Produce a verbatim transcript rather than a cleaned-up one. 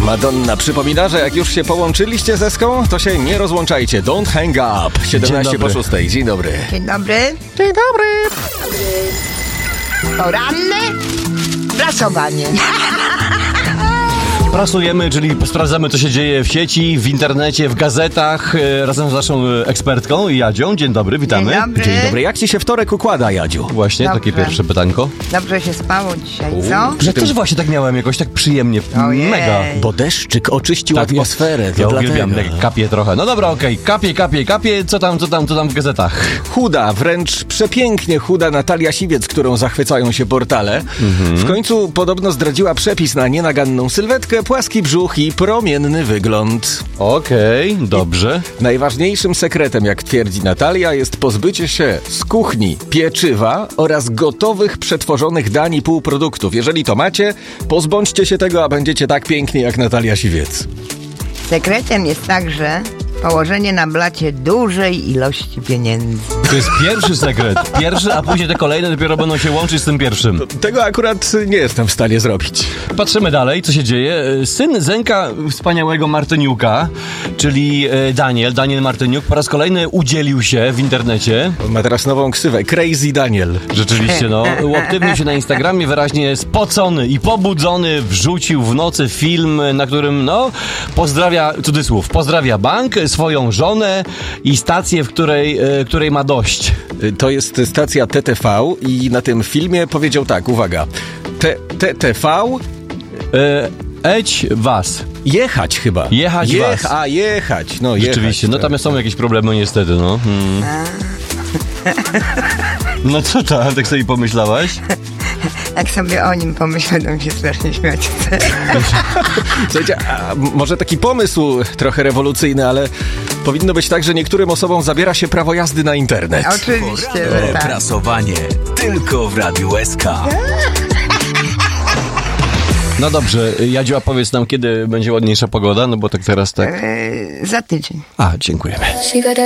Madonna przypomina, że jak już się połączyliście z Eską, to się nie rozłączajcie. Don't hang up. siedemnaście po szóstej. Dzień dobry. Dzień dobry. Dzień dobry. Poranne prasowanie. Prasujemy, czyli sprawdzamy, co się dzieje w sieci, w internecie, w gazetach, e, razem z naszą e, ekspertką Jadzią. Dzień dobry, witamy. Dzień dobry. Dzień dobry. Jak ci się wtorek układa, Jadziu? Właśnie, Dobrze. takie pierwsze pytanko. Dobrze się spało dzisiaj, co? Ja też właśnie tak miałem, jakoś tak przyjemnie, Ojej. mega. Bo deszczyk oczyścił Tak, atmosferę. Ja to uwielbiam, dlatego. jak kapie trochę. No dobra, okej, okay. kapie, kapie, kapie, co tam, co tam, co tam w gazetach? Chuda, wręcz przepięknie chuda Natalia Siwiec, którą zachwycają się portale. Mhm. W końcu podobno zdradziła przepis na nienaganną sylwetkę, płaski brzuch i promienny wygląd. Okej, okay, dobrze. Najważniejszym sekretem, jak twierdzi Natalia, jest pozbycie się z kuchni pieczywa oraz gotowych, przetworzonych dań i półproduktów. Jeżeli to macie, pozbądźcie się tego, a będziecie tak piękni jak Natalia Siwiec. Sekretem jest także położenie na blacie dużej ilości pieniędzy. To jest pierwszy sekret. Pierwszy, a później te kolejne dopiero będą się łączyć z tym pierwszym. Tego akurat nie jestem w stanie zrobić. Patrzymy dalej, co się dzieje. Syn Zenka wspaniałego Martyniuka, czyli Daniel, Daniel Martyniuk, po raz kolejny udzielił się w internecie. Ma teraz nową ksywę, Crazy Daniel. Rzeczywiście, no. Uaktywnił się na Instagramie, wyraźnie spocony i pobudzony, wrzucił w nocy film, na którym, no, pozdrawia, cudzysłów, pozdrawia bank, swoją żonę i stację, w której, której ma dość. To jest stacja T T V i na tym filmie powiedział tak, uwaga, T T V... E, Eć was. Jechać chyba. Jechać Jech, was. A, jechać. No, rzeczywiście, jechać, no tam są jakieś problemy niestety, no. Hmm. No co tam, tak sobie pomyślałaś? Jak sobie o nim pomyślę, to mi się strasznie śmiać chce. Słuchajcie, a może taki pomysł trochę rewolucyjny, ale powinno być tak, że niektórym osobom zabiera się prawo jazdy na internet. Oczywiście, że tak. Prasowanie tylko w Radiu S K. No dobrze, Jadziu, a powiedz nam, kiedy będzie ładniejsza pogoda, no bo tak teraz tak... Yy, za tydzień. A, dziękujemy.